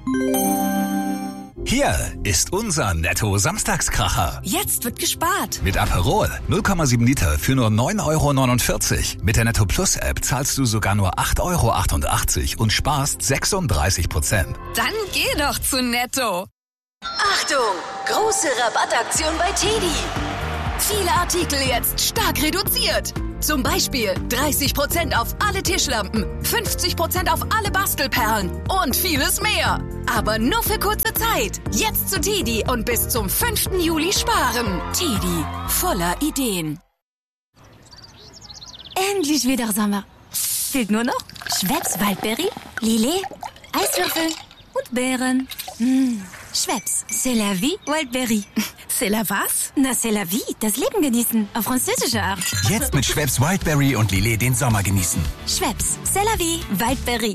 Hier ist unser Netto-Samstagskracher. Jetzt wird gespart. Mit Aperol 0,7 Liter für nur 9,49 €. Mit der Netto Plus App zahlst du sogar nur 8,88 € und sparst 36%. Dann geh doch zu Netto. Achtung! Große Rabattaktion bei TEDi. Viele Artikel jetzt stark reduziert. Zum Beispiel 30% auf alle Tischlampen, 50% auf alle Bastelperlen und vieles mehr. Aber nur für kurze Zeit. Jetzt zu TEDi und bis zum 5. Juli sparen. TEDi, voller Ideen. Endlich wieder Sommer. Fehlt nur noch Schweppes Waldberry, Lillet, Eiswürfel und Beeren. Schweppes, c'est la vie, Wildberry. C'est la was? Na, c'est la vie, das Leben genießen, auf französische Art. Jetzt mit Schweppes Wildberry und Lillet den Sommer genießen. Schweppes, c'est la vie, Wildberry.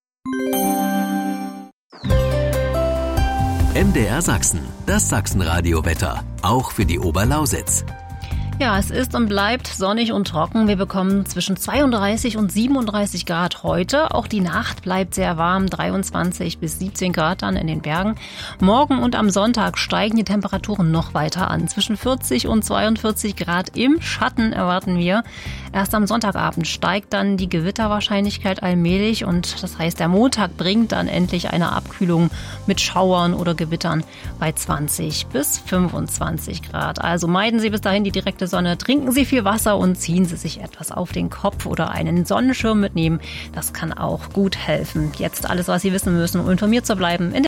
MDR Sachsen, das Sachsenradio-Wetter, auch für die Oberlausitz. Ja, es ist und bleibt sonnig und trocken. Wir bekommen zwischen 32 und 37 Grad heute. Auch die Nacht bleibt sehr warm, 23 bis 17 Grad dann in den Bergen. Morgen und am Sonntag steigen die Temperaturen noch weiter an. Zwischen 40 und 42 Grad im Schatten erwarten wir. Erst am Sonntagabend steigt dann die Gewitterwahrscheinlichkeit allmählich und das heißt, der Montag bringt dann endlich eine Abkühlung mit Schauern oder Gewittern bei 20 bis 25 Grad. Also meiden Sie bis dahin die direkte Sonne, trinken Sie viel Wasser und ziehen Sie sich etwas auf den Kopf oder einen Sonnenschirm mitnehmen. Das kann auch gut helfen. Jetzt alles, was Sie wissen müssen, um informiert zu bleiben in der